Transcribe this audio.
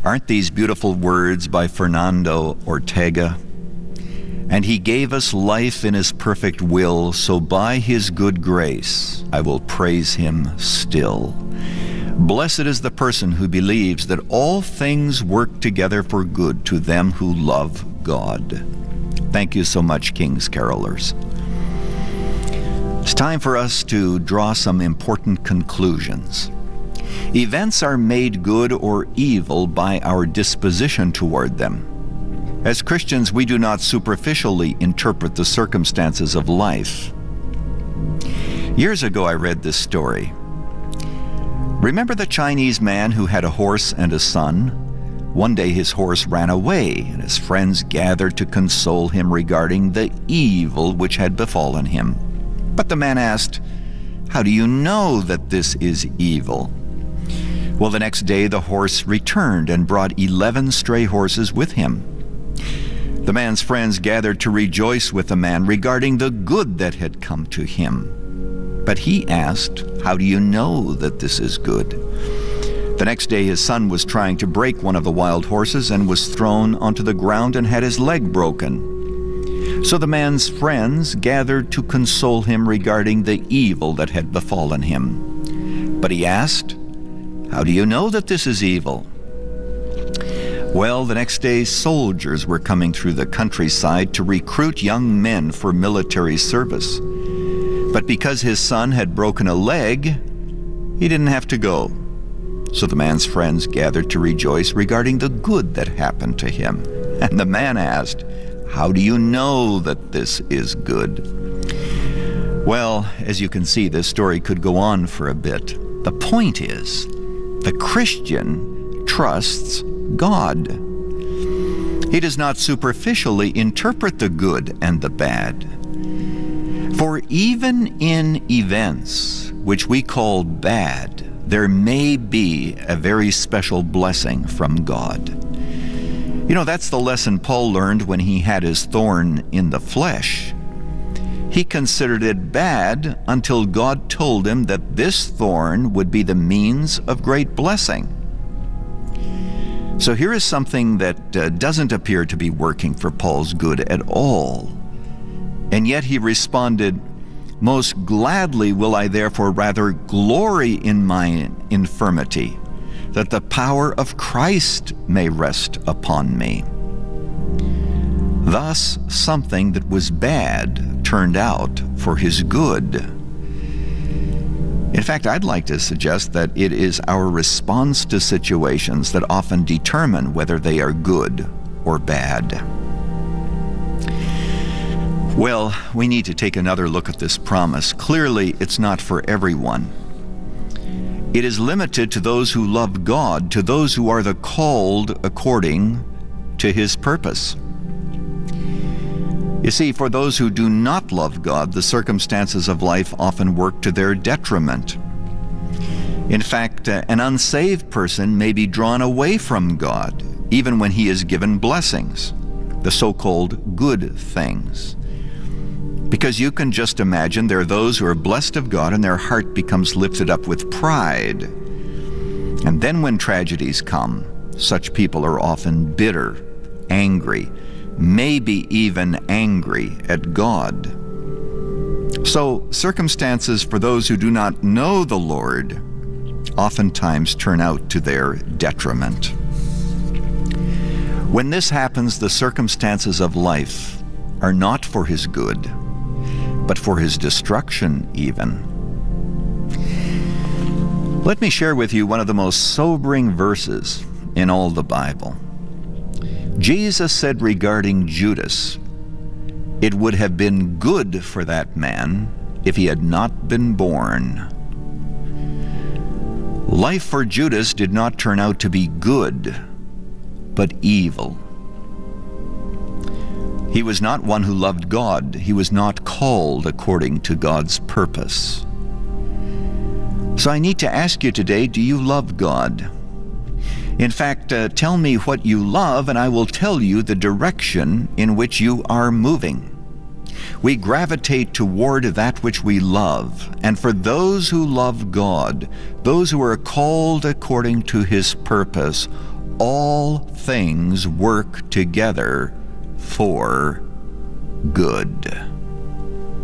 Aren't these beautiful words by Fernando Ortega? And he gave us life in his perfect will, so by his good grace I will praise him still. Blessed is the person who believes that all things work together for good to them who love God. Thank you so much, King's Carolers. It's time for us to draw some important conclusions. Events are made good or evil by our disposition toward them. As Christians, we do not superficially interpret the circumstances of life. Years ago, I read this story. Remember the Chinese man who had a horse and a son? One day his horse ran away, and his friends gathered to console him regarding the evil which had befallen him. But the man asked, "How do you know that this is evil?" Well, the next day the horse returned and brought 11 stray horses with him. The man's friends gathered to rejoice with the man regarding the good that had come to him. But he asked, "How do you know that this is good?" The next day his son was trying to break one of the wild horses and was thrown onto the ground and had his leg broken. So the man's friends gathered to console him regarding the evil that had befallen him. But he asked, "How do you know that this is evil?" Well, the next day soldiers were coming through the countryside to recruit young men for military service. But because his son had broken a leg, he didn't have to go. So the man's friends gathered to rejoice regarding the good that happened to him. And the man asked, "How do you know that this is good?" Well, as you can see, this story could go on for a bit. The point is, the Christian trusts God. He does not superficially interpret the good and the bad. For even in events which we call bad, there may be a very special blessing from God. You know, that's the lesson Paul learned when he had his thorn in the flesh. He considered it bad until God told him that this thorn would be the means of great blessing. So here is something that doesn't appear to be working for Paul's good at all. And yet he responded, "Most gladly will I therefore rather glory in my infirmity, that the power of Christ may rest upon me." Thus, something that was bad turned out for his good. In fact, I'd like to suggest that it is our response to situations that often determine whether they are good or bad. Well, we need to take another look at this promise. Clearly, it's not for everyone. It is limited to those who love God, to those who are the called according to His purpose. You see, for those who do not love God, the circumstances of life often work to their detriment. In fact, an unsaved person may be drawn away from God, even when he is given blessings, the so-called good things. Because you can just imagine there are those who are blessed of God and their heart becomes lifted up with pride. And then when tragedies come, such people are often bitter, angry, maybe even angry at God. So circumstances for those who do not know the Lord oftentimes turn out to their detriment. When this happens, the circumstances of life are not for His good, but for His destruction even. Let me share with you one of the most sobering verses in all the Bible. Jesus said regarding Judas, "It would have been good for that man if he had not been born." Life for Judas did not turn out to be good, but evil. He was not one who loved God. He was not called according to God's purpose. So I need to ask you today, do you love God? In fact, tell me what you love, and I will tell you the direction in which you are moving. We gravitate toward that which we love, and for those who love God, those who are called according to His purpose, all things work together for good.